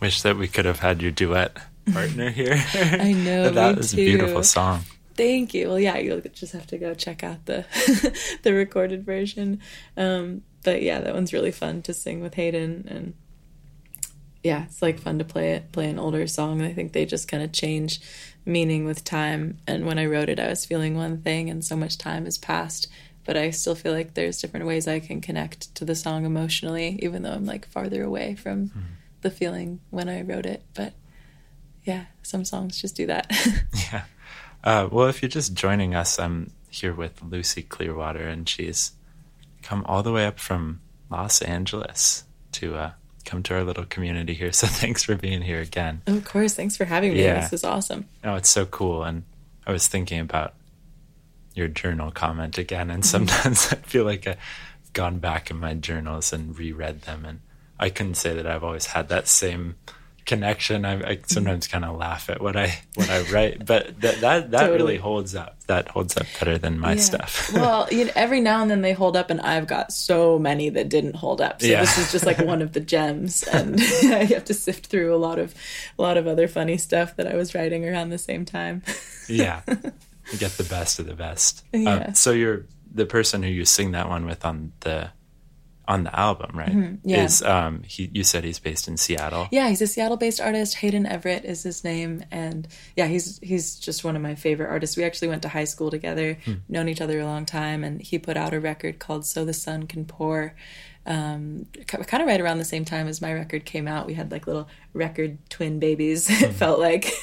Wish that we could have had your duet partner here. I know. That was too. a beautiful song. Thank you. Well, yeah, you'll just have to go check out the the recorded version. But yeah, that one's really fun to sing with Hayden, and yeah, it's like fun to play an older song. I think they just kind of change meaning with time. And when I wrote it, I was feeling one thing, and so much time has passed. But I still feel like there's different ways I can connect to the song emotionally, even though I'm like farther away from the feeling when I wrote it. But yeah, some songs just do that. Yeah. Well, if you're just joining us, I'm here with Lucy Clearwater, and she's come all the way up from Los Angeles to come to our little community here. So thanks for being here again. Of course. Thanks for having me. Yeah. This is awesome. Oh, it's so cool. And I was thinking about your journal comment again, and sometimes I feel like I've gone back in my journals and reread them, and I couldn't say that I've always had that same connection. I sometimes kind of laugh at what I write, but that totally. Really holds up. That holds up better than my stuff. Well, every now and then they hold up, and I've got so many that didn't hold up. So this is just like one of the gems, and I have to sift through a lot of other funny stuff that I was writing around the same time. Yeah, you get the best of the best. Yeah. So you're the person who you sing that one with on the album, right? Mm-hmm. Yeah. Is you said he's based in Seattle? Yeah, he's a Seattle-based artist. Hayden Everett is his name, and yeah, he's just one of my favorite artists. We actually went to high school together, known each other a long time, and he put out a record called "So the Sun Can Pour." Kind of right around the same time as my record came out. We had like little record twin babies. It felt like,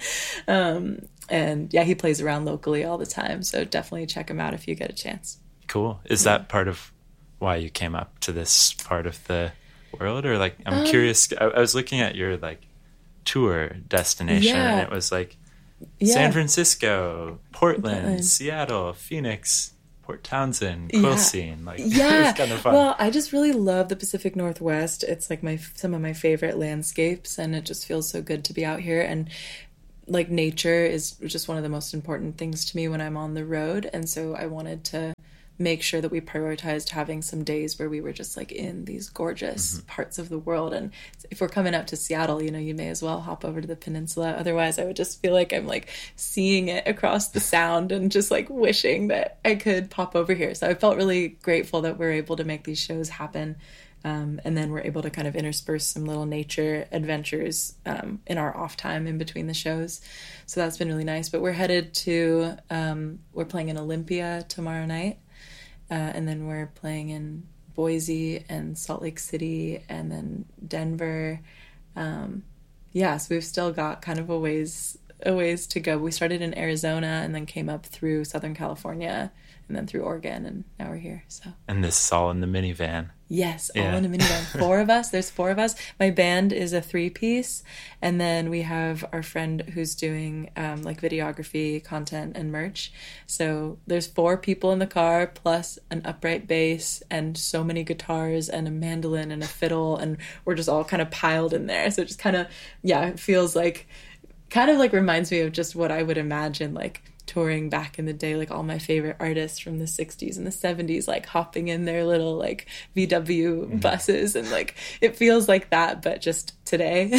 and yeah, he plays around locally all the time. So definitely check him out if you get a chance. Cool. Is that part of why you came up to this part of the world, or like I'm curious. I was looking at your like tour destination, and it was like San Francisco, Portland, Seattle, Phoenix, Port Townsend, Quilcene. Like it was kind of fun. Well, I just really love the Pacific Northwest. It's like some of my favorite landscapes, and it just feels so good to be out here. And like nature is just one of the most important things to me when I'm on the road, and so I wanted to make sure that we prioritized having some days where we were just like in these gorgeous parts of the world. And if we're coming up to Seattle, you may as well hop over to the peninsula. Otherwise I would just feel like I'm like seeing it across the sound and just like wishing that I could pop over here. So I felt really grateful that we're able to make these shows happen. And then we're able to kind of intersperse some little nature adventures in our off time in between the shows. So that's been really nice. But we're headed to, we're playing in Olympia tomorrow night. And then we're playing in Boise and Salt Lake City and then Denver. So we've still got kind of a ways to go. We started in Arizona and then came up through Southern California and then through Oregon, and now we're here. So. And this is all in the minivan. Yes, all in a minivan. 4 of us. There's 4 of us. My band is a 3-piece, and then we have our friend who's doing like videography, content, and merch. So there's 4 people in the car, plus an upright bass and so many guitars and a mandolin and a fiddle, and we're just all kind of piled in there. So it just kind of, it feels like, kind of like reminds me of just what I would imagine like touring back in the day, like all my favorite artists from the 60s and the 70s, like hopping in their little like VW buses, and like it feels like that, but just today.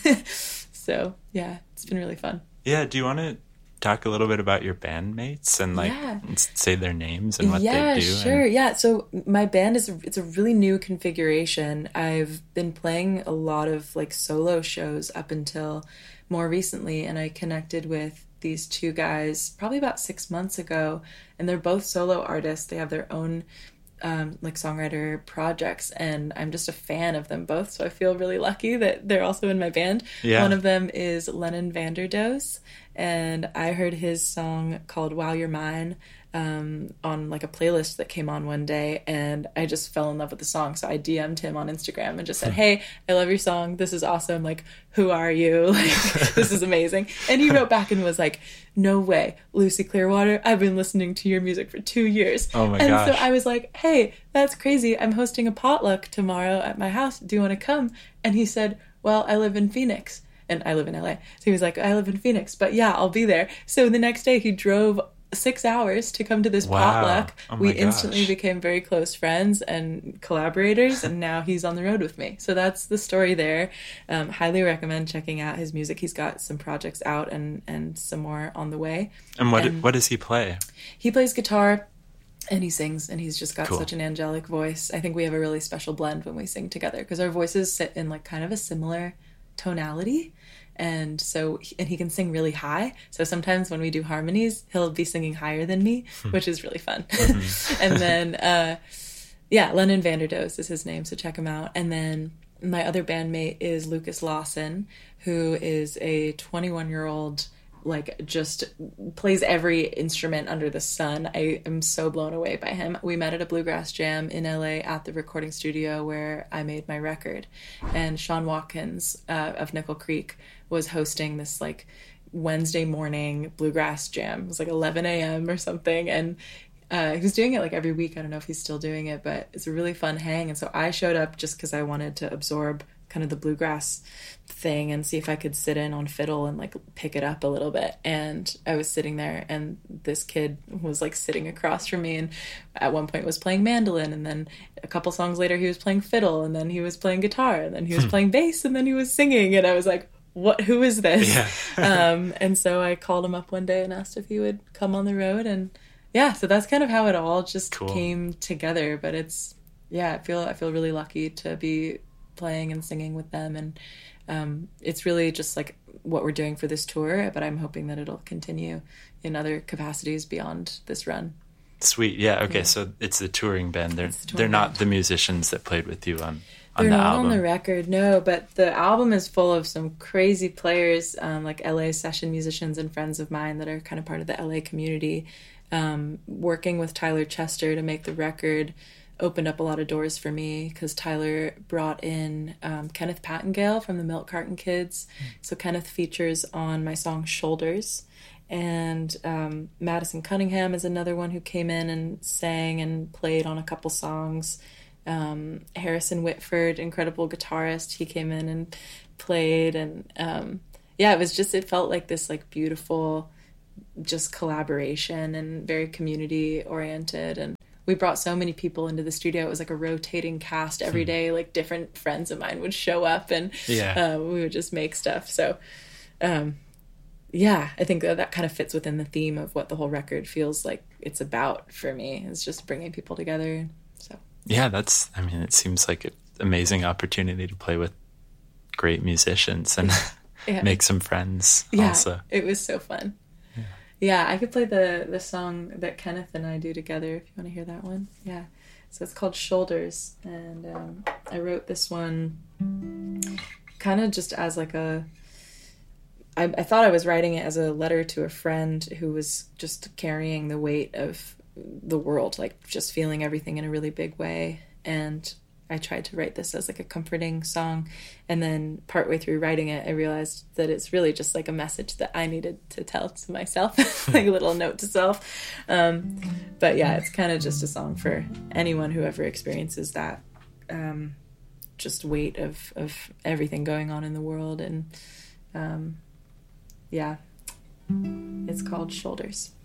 So yeah, it's been really fun. Yeah, do you want to talk a little bit about your bandmates and like say their names and what they do? Sure. Yeah, so my band it's a really new configuration. I've been playing a lot of like solo shows up until more recently, and I connected with these 2 guys probably about 6 months ago, and they're both solo artists. They have their own like songwriter projects, and I'm just a fan of them both, so I feel really lucky that they're also in my band. One of them is Lennon Vanderdoes, and I heard his song called While You're Mine on like a playlist that came on one day, and I just fell in love with the song. So I DM'd him on Instagram and just said, hey, I love your song, this is awesome, like who are you, like this is amazing. And he wrote back and was like, no way, Lucy Clearwater, I've been listening to your music for 2 years. Oh my gosh. And so I was like, hey, that's crazy, I'm hosting a potluck tomorrow at my house, do you want to come? And he said, well, I live in Phoenix and I live in LA. So he was like, I live in Phoenix, but yeah, I'll be there. So the next day he drove 6 hours to come to this Wow. potluck. Oh my We instantly gosh. became very close friends and collaborators, and now he's on the road with me. So that's the story there. Highly recommend checking out his music. He's got some projects out and some more on the way. And what does he play? He plays guitar and he sings, and he's just got Cool. such an angelic voice. I think we have a really special blend when we sing together because our voices sit in like kind of a similar tonality. And so, and he can sing really high. So sometimes when we do harmonies, he'll be singing higher than me, which is really fun. And then, Lennon Vanderdoes is his name. So check him out. And then my other bandmate is Lucas Lawson, who is a 21-year-old, like just plays every instrument under the sun. I am so blown away by him. We met at a bluegrass jam in LA at the recording studio where I made my record. And Sean Watkins of Nickel Creek was hosting this like Wednesday morning bluegrass jam. It was like 11 a.m. or something. And he was doing it like every week. I don't know if he's still doing it, but it's a really fun hang. And so I showed up just because I wanted to absorb kind of the bluegrass thing and see if I could sit in on fiddle and like pick it up a little bit. And I was sitting there and this kid was like sitting across from me and at one point was playing mandolin, and then a couple songs later he was playing fiddle, and then he was playing guitar, and then he was playing bass, and then he was singing, and I was like, who is this? Yeah. And so I called him up one day and asked if he would come on the road, and yeah, so that's kind of how it all just Cool. came together. But it's, I feel really lucky to be playing and singing with them, and it's really just like what we're doing for this tour, but I'm hoping that it'll continue in other capacities beyond this run. Sweet. Yeah. Okay. So it's the touring band. They're not the musicians that played with you on They're the not album. on the record, no, but the album is full of some crazy players, like LA session musicians and friends of mine that are kind of part of the LA community. Working with Tyler Chester to make the record opened up a lot of doors for me because Tyler brought in Kenneth Pattengale from the Milk Carton Kids. So Kenneth features on my song Shoulders. And Madison Cunningham is another one who came in and sang and played on a couple songs. Harrison Whitford, incredible guitarist, he came in and played. And it felt like this like beautiful just collaboration and very community oriented. And we brought so many people into the studio. It was like a rotating cast every day. Like different friends of mine would show up and we would just make stuff. So I think that kind of fits within the theme of what the whole record feels like it's about for me. It's just bringing people together. So yeah, it seems like an amazing opportunity to play with great musicians and make some friends also. It was so fun. Yeah, I could play the song that Kenneth and I do together if you want to hear that one. Yeah, so it's called Shoulders, and I wrote this one kind of just as like I thought I was writing it as a letter to a friend who was just carrying the weight of the world, like just feeling everything in a really big way. And I tried to write this as like a comforting song. And then partway through writing it, I realized that it's really just like a message that I needed to tell to myself, like a little note to self. But yeah, it's kind of just a song for anyone who ever experiences that just weight of everything going on in the world. And it's called Shoulders.